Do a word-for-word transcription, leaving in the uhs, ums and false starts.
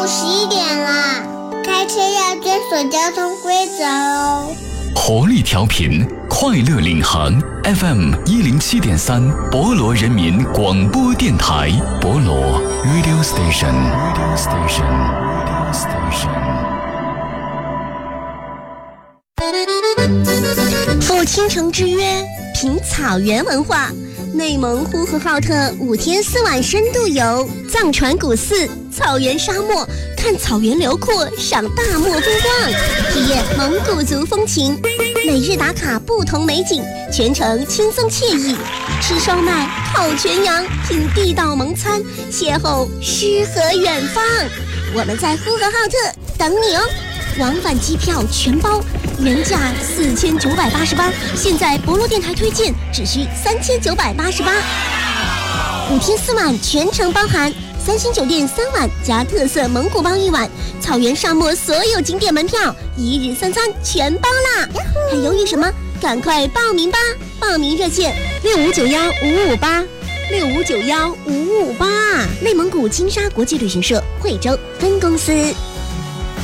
十一点啦，开车要遵守交通规则哦。 活力调频，快乐领航 F M 一零七点三，博罗人民广播电台，博罗 Radio Station Radio Station Radio Station。 赴倾城之约，品草原文化。内蒙呼和浩特五天四晚深度游，藏传古寺、草原沙漠，看草原辽阔，赏大漠风光，体验蒙古族风情。每日打卡不同美景，全程轻松惬意。吃烧麦，烤全羊，品地道蒙餐，邂逅诗和远方。我们在呼和浩特等你哦！往返机票全包，原价四千九百八十八，现在博罗电台推荐只需三千九百八十八。五天四晚全程包含三星酒店三晚加特色蒙古包一晚，草原沙漠所有景点门票，一日三餐全包啦！还犹豫什么？赶快报名吧！报名热线六五九幺五五八六五九幺五五八，内蒙古金沙国际旅行社惠州分公司。